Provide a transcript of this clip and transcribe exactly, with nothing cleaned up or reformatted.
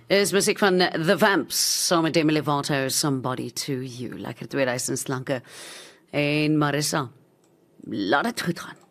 Is muziek van The Vamps, saam met Demi Lovato, Somebody to You. Lekker tweeduisend slanke. En Marissa, laat het goed gaan.